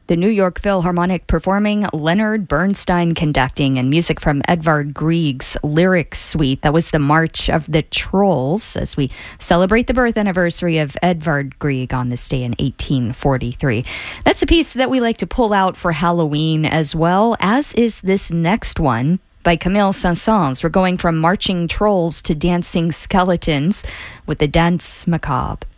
The New York Philharmonic performing, Leonard Bernstein conducting, and music from Edvard Grieg's Lyric Suite. That was the March of the Trolls, as we celebrate the birth anniversary of Edvard Grieg on this day in 1843. That's a piece that we like to pull out for Halloween as well, as is this next one by Camille Saint-Saëns. We're going from marching trolls to dancing skeletons with the Danse Macabre.